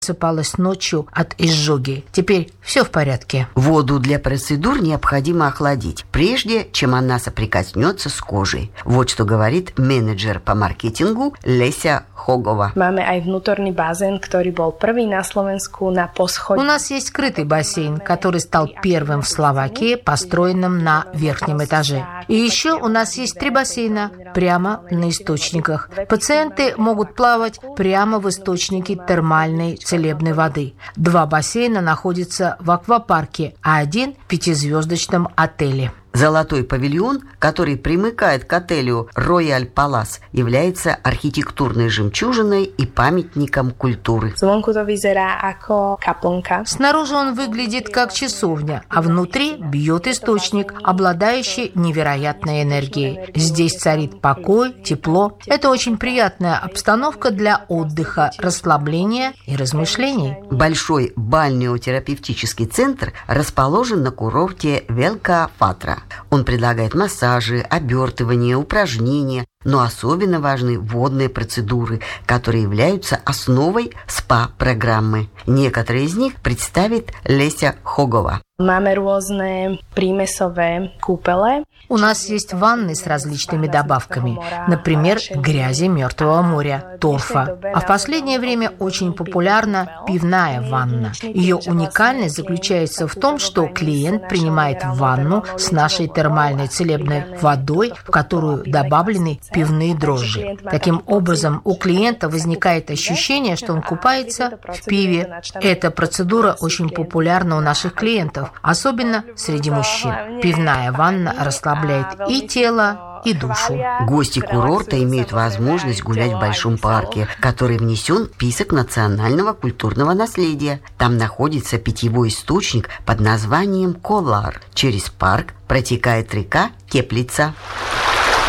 просыпалась ночью от изжоги. Теперь все в порядке. Воду для процедур необходимо охладить, прежде чем она соприкоснется с кожей. Вот что говорит менеджер по маркетингу Леся Хогова. У нас есть скрытый бассейн, который стал первым в Словакии, построенным на верхнем этаже. И еще у нас есть 3 бассейна прямо на источниках. Пациенты могут плавать прямо в источнике термальной целебной воды. 2 бассейна находятся в аквапарке, а 1 в 5-звездочном отеле. Золотой павильон, который примыкает к отелю Royal Palace, является архитектурной жемчужиной и памятником культуры. Снаружи он выглядит как часовня, а внутри бьет источник, обладающий невероятной энергией. Здесь царит покой, тепло. Это очень приятная обстановка для отдыха, расслабления и размышлений. Большой бальнеотерапевтический центр расположен на курорте Велка-Фатра. Он предлагает массажи, обертывания, упражнения, но особенно важны водные процедуры, которые являются основой СПА-программы. Некоторые из них представит Леся Хогова. У нас есть ванны с различными добавками, например, грязи Мертвого моря, торфа. А в последнее время очень популярна пивная ванна. Ее уникальность заключается в том, что клиент принимает ванну с нашей термальной целебной водой, в которую добавлены пивные дрожжи. Таким образом, у клиента возникает ощущение, что он купается в пиве. Эта процедура очень популярна у наших клиентов, особенно среди мужчин. Пивная ванна расслабляет и тело, и душу. Гости курорта имеют возможность гулять в большом парке, который внесен в список национального культурного наследия. Там находится питьевой источник под названием Колар. Через парк протекает река Теплица.